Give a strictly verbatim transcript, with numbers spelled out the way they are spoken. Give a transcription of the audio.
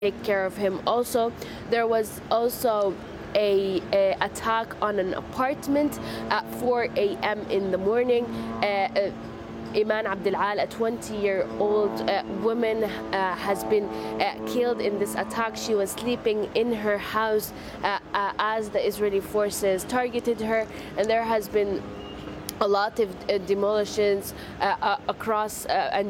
take care of him. Also, there was also a, a attack on an apartment at four a m in the morning. Uh, uh, Iman Abdelal, a twenty-year-old uh, woman, uh, has been uh, killed in this attack. She was sleeping in her house uh, uh, as the Israeli forces targeted her, and there has been a lot of uh, demolitions uh, uh, across uh, and